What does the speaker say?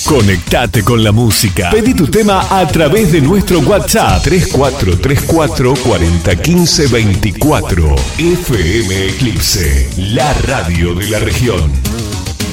Conectate con la música. Pedí tu tema a través de nuestro WhatsApp 3434 40 15 24. FM Eclipse, la radio de la región.